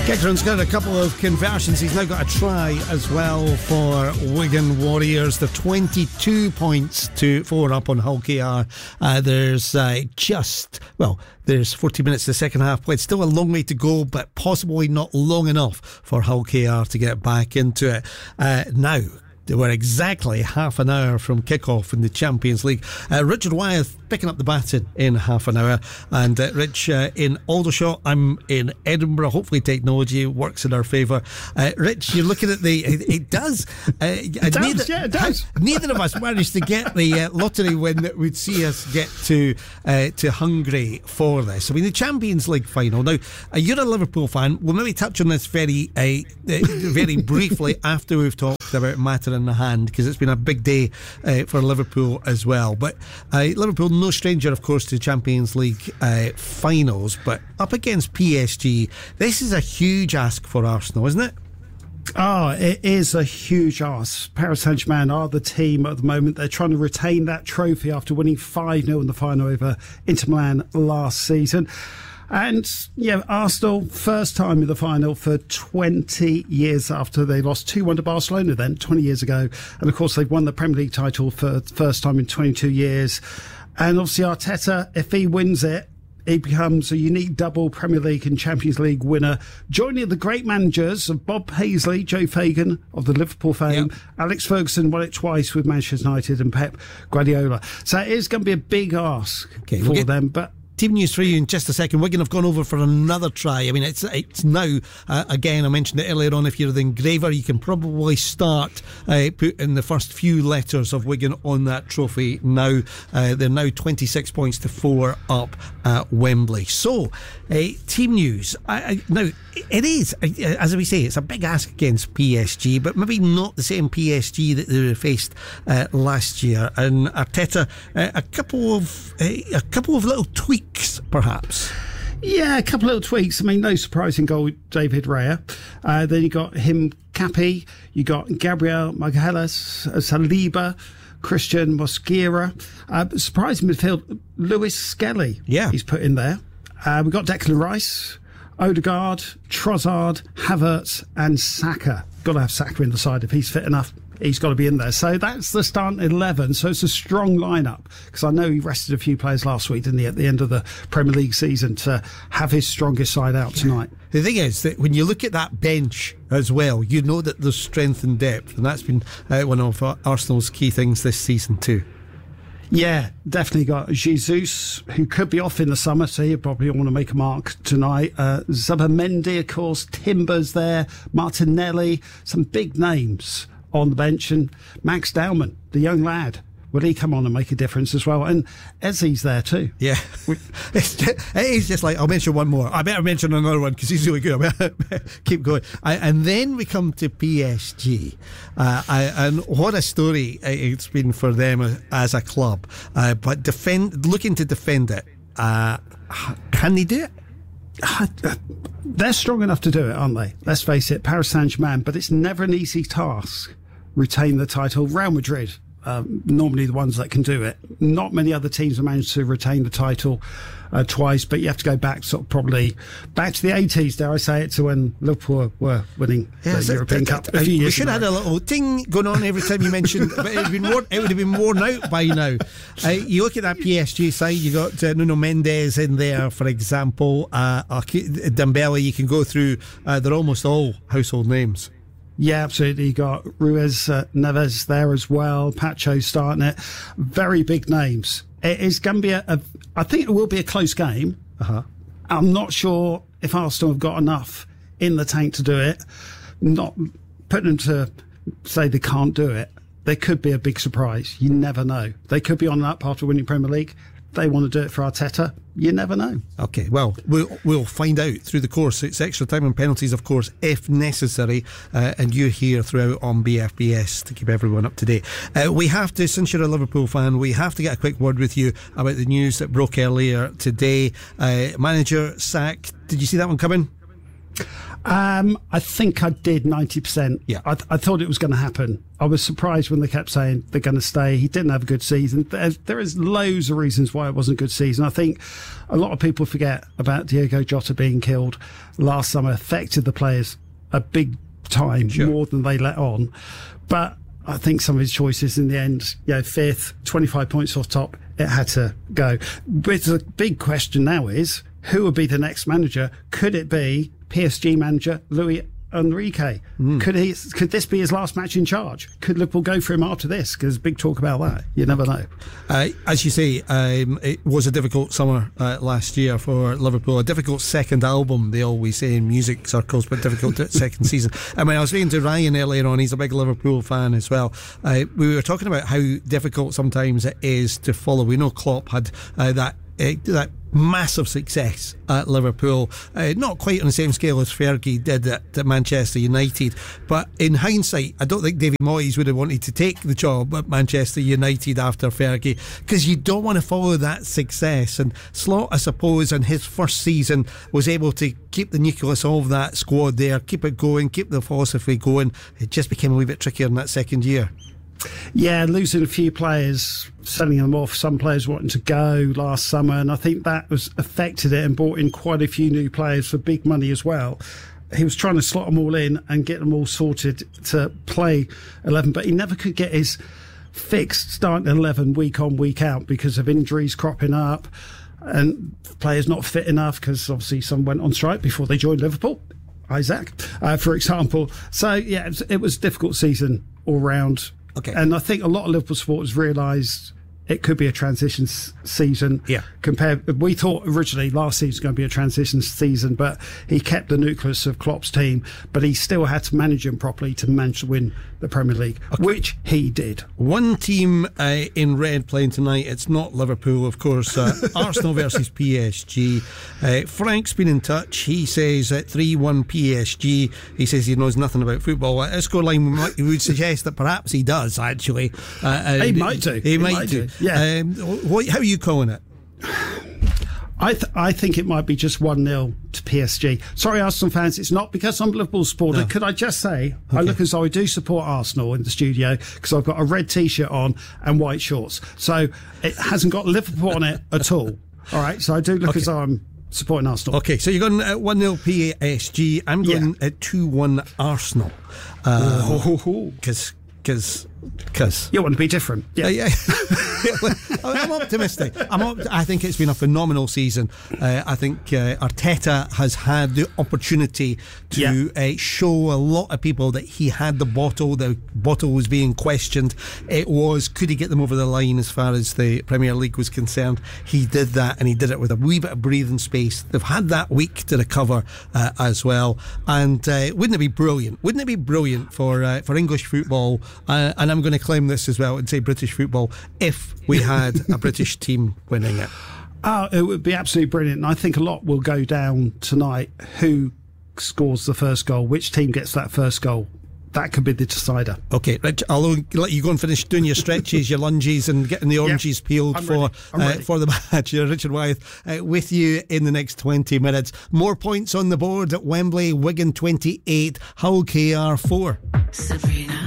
Gigron's got a couple of conversions. He's now got a try as well for Wigan Warriors. They're 22 points to 4 up on Hull KR. There's 40 minutes to the second half played. Still a long way to go, but possibly not long enough for Hull KR to get back into it. Now, we're exactly half an hour from kick-off in the Champions League. Richard Wyeth picking up the baton in half an hour. And Rich in Aldershot, I'm in Edinburgh. Hopefully technology works in our favour. Rich, you're looking at the... It does. It does. Neither of us managed to get the lottery win that would see us get to Hungary for this. I mean, the Champions League final. Now, you're a Liverpool fan. We'll maybe touch on this very briefly after we've talked about matter in the hand, because it's been a big day for Liverpool as well. But Liverpool, no stranger, of course, to Champions League finals, but up against PSG, this is a huge ask for Arsenal, isn't it? Oh, it is a huge ask. Paris Saint-Germain are the team at the moment. They're trying to retain that trophy after winning 5-0 in the final over Inter Milan last season. And, yeah, Arsenal, first time in the final for 20 years after they lost 2-1 to Barcelona then, 20 years ago. And, of course, they've won the Premier League title for the first time in 22 years. And, obviously, Arteta, if he wins it, he becomes a unique double Premier League and Champions League winner, joining the great managers of Bob Paisley, Joe Fagan of the Liverpool fame, yep. Alex Ferguson won it twice with Manchester United, and Pep Guardiola. So it is going to be a big ask for them, but... Team news for you in just a second. Wigan have gone over for another try. I mean, it's now, again, I mentioned it earlier on, if you're the engraver, you can probably start putting the first few letters of Wigan on that trophy now. They're now 26 points to 4 up at Wembley. So, team news. Now, it is, as we say, it's a big ask against PSG, but maybe not the same PSG that they faced last year. And Arteta, a couple of little tweaks, perhaps. Yeah, a couple of little tweaks. I mean, no surprising goal, David Raya. Then you got him, Cappy. You got Gabriel Magalhaes, Saliba, Christian Mosquera. Surprising midfield, Lewis Skelly. Yeah, he's put in there. We've got Declan Rice, Odegaard, Trossard, Havertz and Saka. Got to have Saka in the side if he's fit enough. He's got to be in there. So that's the starting 11. So it's a strong lineup, because I know he rested a few players last week, didn't he, at the end of the Premier League season, to have his strongest side out tonight. The thing is that when you look at that bench as well, you know that there's strength and depth, and that's been one of Arsenal's key things this season too. Yeah, definitely got Jesus, who could be off in the summer, so he'll probably want to make a mark tonight. Zubamendi, of course, Timber's there, Martinelli, some big names on the bench, and Max Dowman, the young lad. Will he come on and make a difference as well? And Eze's there too. Yeah. It's just like, I'll mention one more. I better mention another one because he's really good. Keep going. And then we come to PSG. And what a story it's been for them as a club. But looking to defend it. Can they do it? They're strong enough to do it, aren't they? Let's face it, Paris Saint-Germain, but it's never an easy task. Retain the title. Real Madrid, normally the ones that can do it. Not many other teams have managed to retain the title twice, but you have to go back probably back to the 80s, dare I say it, to when Liverpool were winning the European Cup a few years ago. We should have had a little ting going on every time you mentioned, but it would have been worn out by now. You look at that PSG side, you got Nuno Mendes in there, for example, Dembele. You can go through, they're almost all household names. Yeah, absolutely. You got Ruiz Neves there as well. Pacho starting it. Very big names. It is going to be I think it will be a close game. I'm not sure if Arsenal have got enough in the tank to do it. Not putting them to say they can't do it. There could be a big surprise. You never know. They could be on up after winning Premier League. They want to do it for Arteta. You never know. Okay, well, we'll find out through the course. It's extra time and penalties, of course, if necessary. And you're here throughout on BFBS to keep everyone up to date. We have to, since you're a Liverpool fan, we have to get a quick word with you about the news that broke earlier today. Manager sacked. Did you see that one coming? I think I did 90%. Yeah. I thought it was going to happen. I was surprised when they kept saying they're going to stay. He didn't have a good season. There is loads of reasons why it wasn't a good season. I think a lot of people forget about Diogo Jota being killed last summer. Affected the players a big time, more than they let on. But I think some of his choices in the end, fifth, 25 points off top, it had to go. But the big question now is, who will be the next manager? Could it be PSG manager Luis Enrique? Could this be his last match in charge? Could Liverpool go for him after this? Because big talk about that. You never know. As you say, it was a difficult summer last year for Liverpool. A difficult second album, they always say in music circles, but difficult second season. I mean, I was speaking to Ryan earlier on. He's a big Liverpool fan as well. We were talking about how difficult sometimes it is to follow. We know Klopp had that massive success at Liverpool, not quite on the same scale as Fergie did at Manchester United, but in hindsight I don't think David Moyes would have wanted to take the job at Manchester United after Fergie, because you don't want to follow that success. And Slot, I suppose, in his first season was able to keep the nucleus of that squad there, keep it going, keep the philosophy going. It just became a wee bit trickier in that second year. Yeah, losing a few players, selling them off, some players wanting to go last summer, and I think that was affected it and brought in quite a few new players for big money as well. He was trying to slot them all in and get them all sorted to play 11, but he never could get his fixed starting 11 week on, week out because of injuries cropping up and players not fit enough, because obviously some went on strike before they joined Liverpool. Isaac, for example. So, yeah, it was a difficult season all round. Okay. And I think a lot of Liverpool supporters realised it could be a transition season. Yeah. We thought originally last season was going to be a transition season, but he kept the nucleus of Klopp's team, but he still had to manage him properly to manage to win the Premier League, which he did. One team in red playing tonight. It's not Liverpool, of course. Arsenal versus PSG. Frank's been in touch. He says 3-1 PSG. He says he knows nothing about football. A scoreline would suggest that perhaps he does, actually. He might do. He might do. Yeah. How are you calling it? I think it might be just 1-0 to PSG. Sorry, Arsenal fans, it's not because I'm a Liverpool supporter. No. Could I just say, okay. I look as though I do support Arsenal in the studio because I've got a red T-shirt on and white shorts. So it hasn't got Liverpool on it at all. All right, so I do look as though I'm supporting Arsenal. Okay, so you're going 1-0 PSG. I'm going 2-1 Arsenal. Because you want to be different. Yeah. I'm optimistic. I think it's been a phenomenal season. I think Arteta has had the opportunity to show a lot of people that he had the bottle. The bottle was being questioned. It was, could he get them over the line as far as the Premier League was concerned? He did that, and he did it with a wee bit of breathing space. They've had that week to recover as well. And wouldn't it be brilliant? Wouldn't it be brilliant for English football? And I'm going to claim this as well and say British football, if we had a British team winning it. It would be absolutely brilliant. And I think a lot will go down tonight. Who scores the first goal? Which team gets that first goal? That could be the decider. Okay, Rich, I'll let you go and finish doing your stretches, your lunges, and getting the oranges peeled for the match. Richard Wyeth with you in the next 20 minutes. More points on the board at Wembley. Wigan 28, Hull KR 4. Sabrina.